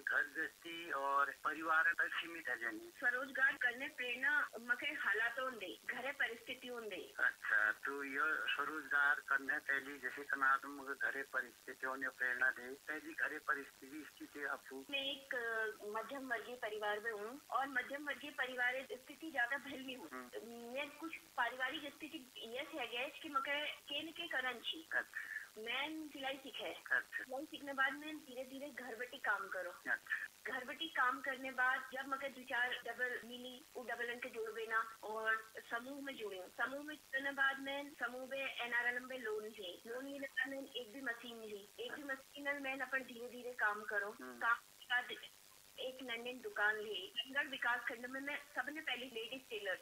घर गृहस्थी और परिवार तक सीमित है जनी स्वरोजगार करने प्रेरणा मके हालातों दे घरे परिस्थितियों दे। अच्छा, तो ये स्वरोजगार करने पहली जैसे तना तुम घरे परिस्थितियों ने प्रेरणा दे पहली घरे परिस्थिति स्थिति आपको। मैं एक मध्यम वर्गीय परिवार में हूँ और मध्यम वर्गीय परिवार स्थिति ज्यादा भल नहीं हूँ। मैं कुछ पारिवारिक स्थिति ये है गए कि मके केन के करन छी। अच्छा। मैं सिलाई सीखे। अच्छा। सिलाई सीखने बाद मैं धीरे धीरे घर बैठी काम करो। अच्छा। घर बैठी काम करने बाद जब मके 2-4 डबल मिली वो डबल के जोड़ देना और समूह में जुड़े। समूह में जुड़ने बाद मैं समूह में NRLM में लोन लेने बाद मैं एक भी मशीन मैं अपन धीरे धीरे काम करो। काम के बाद एक नन्ही दुकान ली। रामगढ़ विकास खंड में मैं सबने पहले लेडीज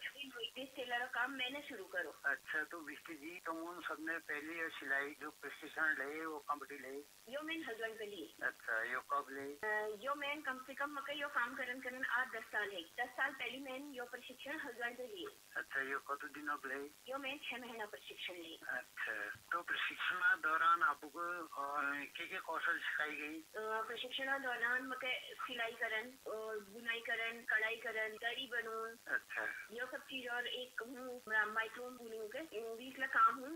टेलर का काम मैंने शुरू करो। अच्छा, तो विष्टि जी तुम सबने पहले सिलाई जो प्रशिक्षण ले वो कंपनी ले यो मैं हस्बैंड के लिए। अच्छा, यो कब ले? यो मैं कम से कम मके यो काम करन 8-10 साल है। 10 साल पहले मैं यो प्रशिक्षण हस्बैंड के लिए। अच्छा, यो कत दिनों ले? यो मैं 6 महीना प्रशिक्षण ली। अच्छा, तो प्रशिक्षण दौरान आपको क्या कौशल सिखाई गई? प्रशिक्षण दौरान मके सिलाई करन और बुनाई करन, कढ़ाई करन, दरी बनून। अच्छा। यो सब चीज और एक माइक्रोन बुनिंग के बीच काम हूँ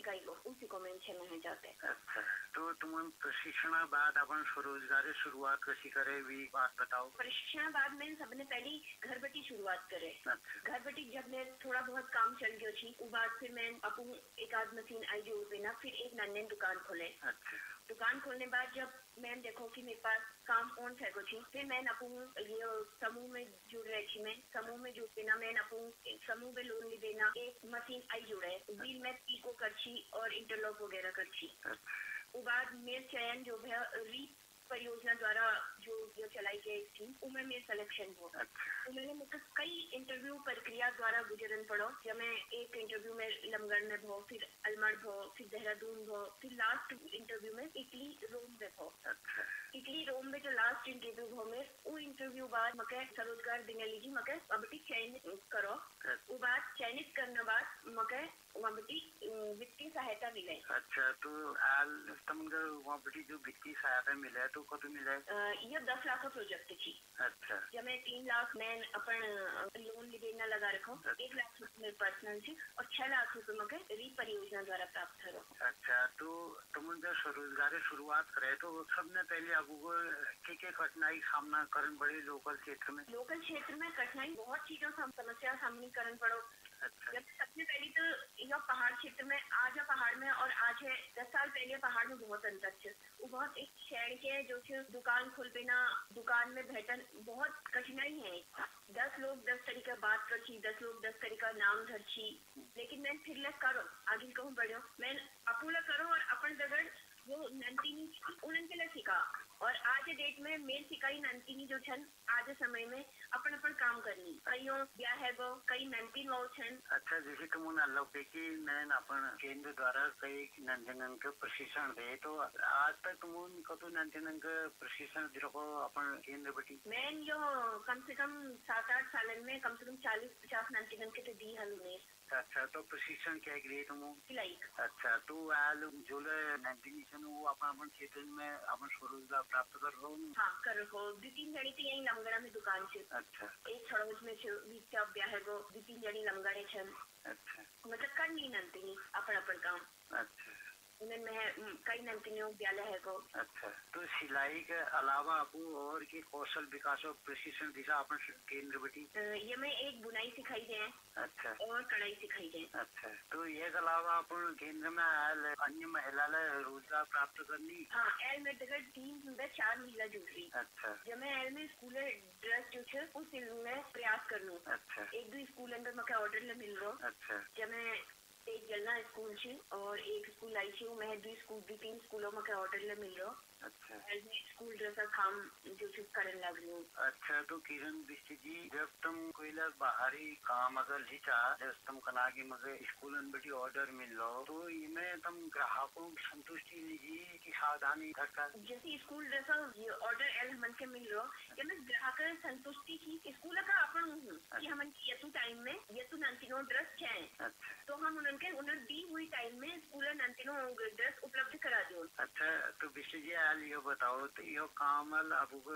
उसी को मैं 6 महीने जाते। अच्छा, तो तुम प्रशिक्षण बाद अपन स्वरोजगार शुरुआत कैसी करे भी बात बताओ। प्रशिक्षण बाद में सबने पहली घर बैठी शुरुआत करे। अच्छा। घर बैठी जब मैं थोड़ा बहुत काम चल गयो थी वो बाद फिर मैं अपन एक आध मशीन आई जो बिना फिर एक नन्हे दुकान खोले। अच्छा। दुकान खोलने बाद जब मैं देखो कि मेरे पास काम कौन थे फिर मैं ये समूह में जुड़ रही थी। मैं समूह में जुड़ देना मैं समूह में लोन ले देना एक मशीन आई जुड़े बिल में पीको करछी और इंटरलॉक वगैरह करछी। वो बाद मेरे चयन जो है री परियोजना द्वारा जो चलाई गई थी उनमें मेरे सिलेक्शन हो। तो मैंने मुझे कई इंटरव्यू प्रक्रिया द्वारा गुजरन पड़ो। जब मैं एक इंटरव्यू में लमगढ़ में भो, फिर अलमड़ भो, फिर देहरादून भो, फिर लास्ट इंटरव्यू में इटली रोम में भो। इटली रोम में जो लास्ट इंटरव्यू भो में वो इंटरव्यू बाद मके स्वरोजगार देने लीजिए मके वबटी चयनित करो। वो बाद चयनित करने बाद मके वबटी वित्तीय सहायता मिले। अच्छा, तो आल तुमको वबटी जो वित्तीय सहायता मिले तो कतो मिले? ये 10 लाख का प्रोजेक्ट थी। अच्छा। जब मैं 3 लाख मैं अपन लोन लेना लगा रखो। 1 लाख रुपए मेरे पर्सनल थी और 6 लाख रुपए मके री परियोजना द्वारा प्राप्त करो। अच्छा, तो तुम जब स्वरोजगार शुरुआत करे तो सबने पहले आपको क्या कठिनाई सामना करन पड़े लोकल क्षेत्र में? लोकल क्षेत्र में कठिनाई बहुत चीजों समस्या सामने करन पड़ो। अच्छा। जब सबसे पहले तो यह पहाड़ क्षेत्र में आज है पहाड़ में और आज है 10 साल पहले पहाड़ में बहुत अंतर थे। वो बहुत एक शहर के जो दुकान खोल देना दुकान में बैठन बहुत कठिनाई है। 10 लोग 10 तरीका बात करछी 10 लोग 10 तरीका नाम धरछी लेकिन मैं फिर ले करो आगे कहूँ बढ़ो मैं अपूला करो और अपन जगह जो नंदिनी उनके लिए सीखा और आज के डेट में मेल सिखाई नंदिनी जो छन आज समय में अपन काम करनी कईयों ब्याह है वो कई नंदिन वो छन। अच्छा, जैसे तुम अल्लाह पे की मैं अपन केंद्र द्वारा कई नंदिनन के प्रशिक्षण दे तो आज तक तुम कतो नंदिनन के प्रशिक्षण दिरो को अपन केंद्र बटी मैं जो कम से कम 7-8 सालन में कम से कम 40-50 नंदिनन के तो दी हलू ने। अच्छा, तो प्रशिक्षण क्या गिरे तुम सिलाई? अच्छा, तो आल जो नंदिनी वो अपन क्षेत्र में अपन स्वरोजगार प्राप्त कर रहो। हाँ कर रहो 2-3 जनी थी यही लमगड़ा में दुकान से। अच्छा। एक छड़ोज में ब्याह है वो 2-3 जनी लमगड़े छन। अच्छा। मतलब कर नहीं नंदिनी अपन काम। अच्छा। उन्हें कई नंदिनियों विद्यालय है को। अच्छा, तो सिलाई के अलावा आपको और की कौशल विकास और प्रशिक्षण दिशा अपन केंद्र बटी? ये मैं एक बुनाई सिखाई है। अच्छा। और कढ़ाई सिखाई है। अच्छा, तो ये के अलावा अपन केंद्र में अन्य महिला रोजगार प्राप्त करनी? हाँ, एल में जगह 3-4 महिला जुड़ रही। अच्छा। जब मैं एल में स्कूल ड्रेस जो है उस में प्रयास कर लूँ। अच्छा। 1-2 स्कूल अंदर मके ऑर्डर ले मिल रहा। अच्छा। जब मैं एक जलना स्कूल छे और एक स्कूल आई छे मैं 2-3 स्कूलों में ऑर्डर ले मिल रहा। अच्छा। स्कूल ड्रेस काम जो करने लग रही हूँ। अच्छा, तो किरण बिस्टी जी जब तुम कोई बाहरी काम अगर लिचा जब तुम कना की मगर स्कूल बड़ी ऑर्डर मिल लो तो इनमें तुम ग्राहकों की संतुष्टि लीजिए की सावधानी घटका जैसे स्कूल ड्रेस ऑर्डर एल हमन के मिल रहा या मैं ग्राहक संतुष्टि की स्कूल का अपन हूँ कि हमन की यतु टाइम में यतु नंतिनो ड्रेस है। अच्छा। तो हम उनके उन्हें दी हुई टाइम में स्कूल नंतिनो ड्रेस उपलब्ध करा दो। अच्छा, तो बिस्टी जी आल यो बताओ तो यो काम आपको